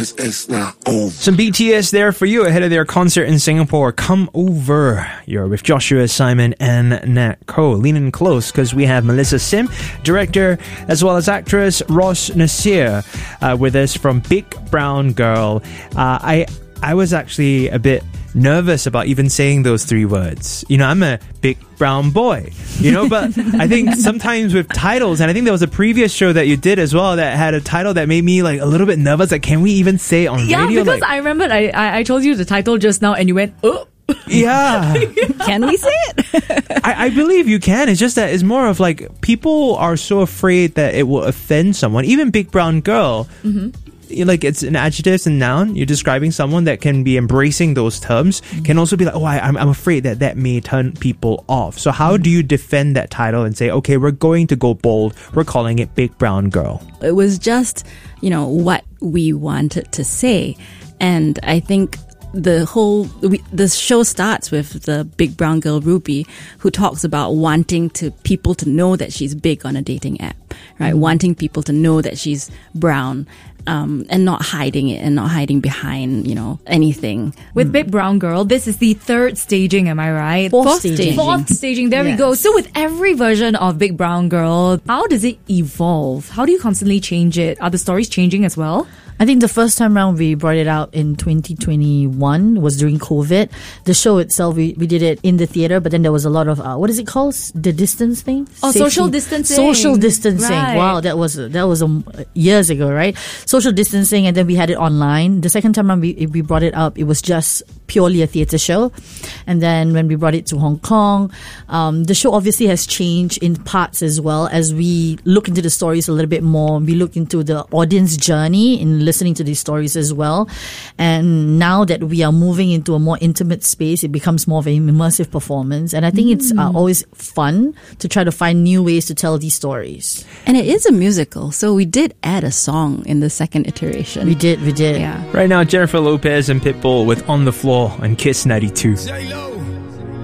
Some BTS there for you ahead of their concert in Singapore. Come over. You're with Joshua, Simon, and Nat Ko. Lean in close because we have Melissa Sim, director, as well as actress Ross Nasir with us from Big Brown Girl. I was actually a bit nervous about even saying those three words. You know, I'm a big brown boy, you know, but I think sometimes with titles, and I think there was a previous show that you did as well that had a title that made me like a little bit nervous. Like, can we even say it on radio? Yeah, because I remember I told you the title just now and you went, oh. Yeah. Can we say it? I believe you can. It's just that it's more of like people are so afraid that it will offend someone. Even Big Brown Girl, like it's an adjective and noun. You're describing someone that can be embracing those terms. Can also be like, oh, I'm afraid that may turn people off. So how do you defend that title and say, okay, we're going to go bold. We're calling it Big Brown Girl. It was just, what we wanted to say. And I think the show starts with the big brown girl Ruby, who talks about wanting people to know that she's big on a dating app, right? Wanting people to know that she's brown, and not hiding it and not hiding behind, anything. With Big Brown Girl, this is the third staging, am I right? Fourth staging. There we go. So with every version of Big Brown Girl, how does it evolve? How do you constantly change it? Are the stories changing as well? I think the first time round we brought it out in 2021 was during COVID. The show itself, we did it in the theater, but then there was a lot of, what is it called? The distance thing? Oh, social distancing. Social distancing. Right. Wow, that was years ago, right? Social distancing, and then we had it online. The second time around we brought it up, it was just purely a theater show. And then when we brought it to Hong Kong, the show obviously has changed in parts as well as we look into the stories a little bit more. We look into the audience journey in listening to these stories as well. And now that we are moving into a more intimate space, it becomes more of an immersive performance. And I think it's always fun to try to find new ways to tell these stories. And it is a musical, so we did add a song in the second iteration. We did. Yeah. Right now, Jennifer Lopez and Pitbull with On the Floor on Kiss 92.